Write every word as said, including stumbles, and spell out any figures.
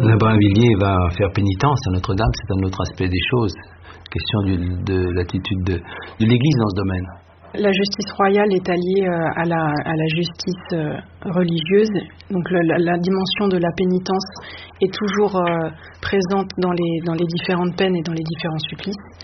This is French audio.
L'abbé Brinvilliers va faire pénitence à Notre-Dame, c'est un autre aspect des choses. Question du, de l'attitude de, de l'Église dans ce domaine. La justice royale est alliée euh, à, la, à la justice euh, religieuse. Donc le, la, la dimension de la pénitence est toujours euh, présente dans les, dans les différentes peines et dans les différents supplices.